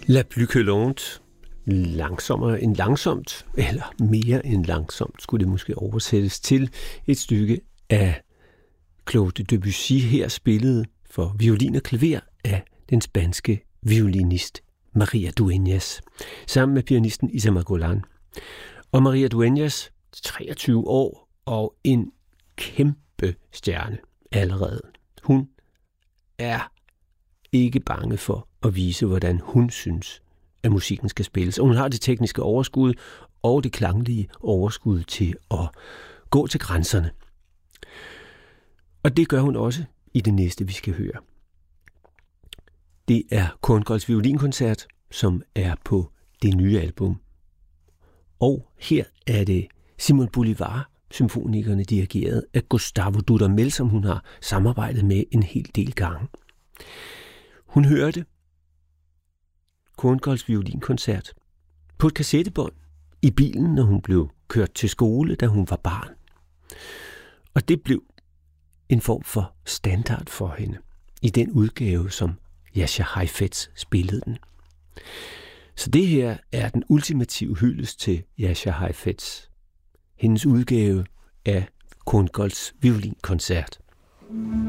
La plus que lente, langsommere end langsomt, eller mere end langsomt, skulle det måske oversættes til et stykke af Claude Debussy, her spillet for violin og klaver af den spanske violinist Maria Dueñas, sammen med pianisten Isa Margolán. Og Maria Dueñas, 23 år og en kæmpe stjerne allerede. Hun er ikke bange for at vise, hvordan hun synes, at musikken skal spilles. Og hun har det tekniske overskud og det klanglige overskud til at gå til grænserne. Og det gør hun også i det næste, vi skal høre. Det er Korngolds violinkoncert, som er på det nye album. Og her er det Simon Bolivar, symfonikerne dirigeret af Gustavo Dudamel, som hun har samarbejdet med en hel del gange. Hun hørte Korngolds violinkoncert på et kassettebånd i bilen, når hun blev kørt til skole, da hun var barn. Og det blev en form for standard for hende i den udgave, som Jascha Heifetz spillede den. Så det her er den ultimative hyldest til Jascha Heifetz. Hendes udgave af Korngolds violinkoncert.